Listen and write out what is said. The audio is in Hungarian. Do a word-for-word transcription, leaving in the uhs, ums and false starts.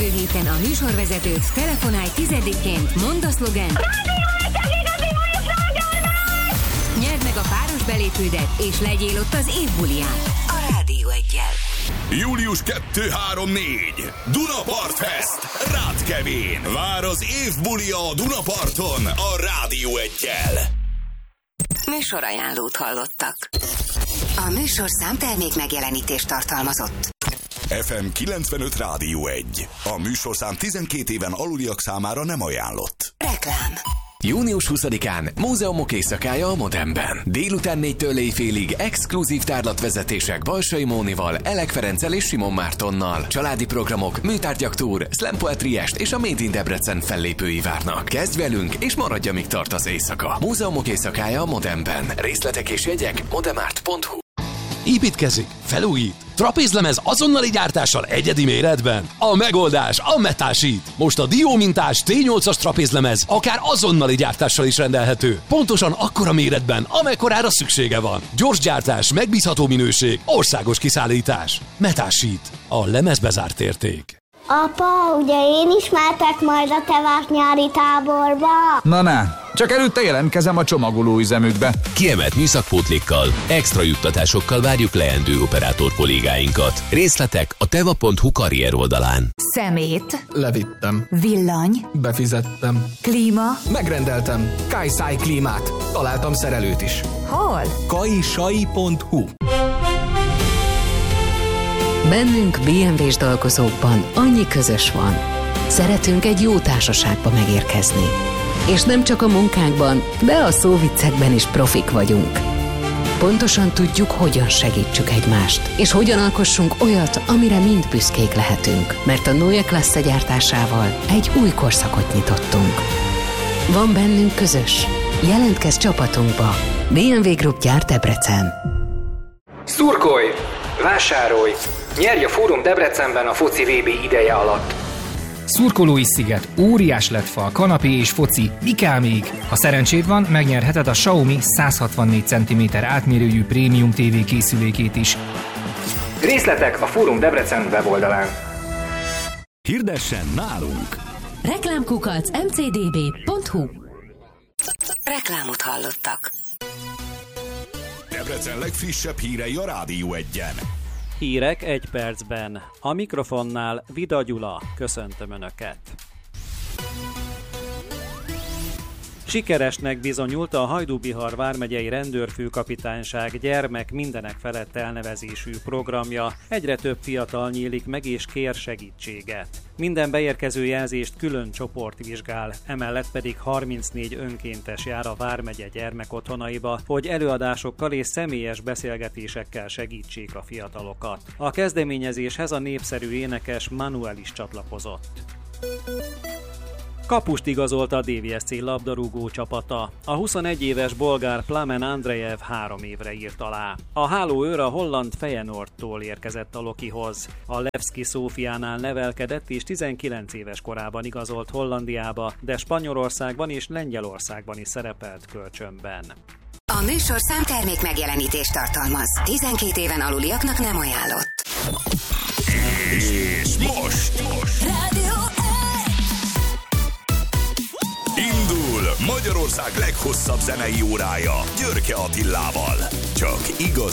jövő héten a műsorvezetőt, telefonálj tizedikként, mondd a szlogent. Nyerd meg a páros belépődet, és legyél ott az évbulián. A Rádió Eggyel. július kettő három négy Dunapart Fest Ráckevén. Vár az évbulia a Dunaparton a Rádió Eggyel. Műsorajánlót hallottak. A műsorszám termék megjelenítést tartalmazott. ef em kilencvenöt Rádió egy. A műsorszám tizenkét éven aluliak számára nem ajánlott. Reklám. június huszadikán Múzeumok éjszakája a Modernben. Délután négytől éjfélig exkluzív tárlatvezetések Balsai Mónival, Elek Ferenccel és Simon Mártonnal. Családi programok, műtárgyak túr, slam poetry est és a Made in Debrecen fellépői várnak. Kezdj velünk és maradj, amíg tart az éjszaka. Múzeumok éjszakája a Modernben. Részletek és jegyek modemart pont hu. Építkezik, felújít, trapézlemez azonnali gyártással egyedi méretben. A megoldás a Metasheet. Most a diómintás té nyolcas trapézlemez akár azonnali gyártással is rendelhető. Pontosan akkora méretben, amekkorára szüksége van. Gyors gyártás, megbízható minőség, országos kiszállítás. Metasheet. A lemezbezárt érték. Apa, ugye én is mehetek majd a Tevák nyári táborba? Na ne, csak előtte jelentkezem a csomagoló üzemükbe. Kiemelt műszakpótlékkal, extra juttatásokkal várjuk leendő operátor kollégáinkat. Részletek a teva pont hu karrier oldalán. Szemét. Levittem. Villany. Befizettem. Klíma. Megrendeltem. Kajszáj klímát. Találtam szerelőt is. Hol? kajsai pont hu. Bennünk bé em vés dolgozókban annyi közös van. Szeretünk egy jó társaságba megérkezni. És nem csak a munkánkban, de a szóviccekben is profik vagyunk. Pontosan tudjuk, hogyan segítsük egymást, és hogyan alkossunk olyat, amire mind büszkék lehetünk. Mert a Neue Klasse gyártásával egy új korszakot nyitottunk. Van bennünk közös. Jelentkezz csapatunkba. bé em vé Group gyárt Debrecen. Szurkolj! Vásárolj! Nyerj a Fórum Debrecenben a foci vé bé ideje alatt! Szurkolói sziget, óriás ledfal, kanapé és foci, mi kell még? Ha szerencséd van, megnyerheted a Xiaomi száz hatvannégy centiméter átmérőjű prémium tévé készülékét is. Részletek a Fórum Debrecen weboldalán. Hirdessen nálunk! Reklámkukac em cé dé bé pont hu. Reklámot hallottak. Debrecen legfrissebb hírei a Rádió Egyen. Hírek egy percben. A mikrofonnál Vida Gyula. Köszöntöm Önöket. Sikeresnek bizonyult a Hajdú-Bihar vármegyei rendőrfőkapitányság gyermek mindenek felett elnevezésű programja. Egyre több fiatal nyílik meg és kér segítséget. Minden beérkező jelzést külön csoport vizsgál, emellett pedig harmincnégy önkéntes jár a vármegye gyermekotthonaiba, hogy előadásokkal és személyes beszélgetésekkel segítsék a fiatalokat. A kezdeményezéshez a népszerű énekes Manuel is csatlakozott. Kapust igazolt a dé vé es cé labdarúgó csapata. A huszonegy éves bolgár Plamen Andrejev három évre írt alá. A hálóőr a holland Feyenoordtól érkezett a Lokihoz. A Levski Szófiánál nevelkedett és tizenkilenc éves korában igazolt Hollandiába, de Spanyolországban és Lengyelországban is szerepelt kölcsönben. A műsorszám termék megjelenítést tartalmaz. tizenkét éven aluliaknak nem ajánlott. És most! most. Indul Magyarország leghosszabb zenei órája Györke Attilával. Csak igaz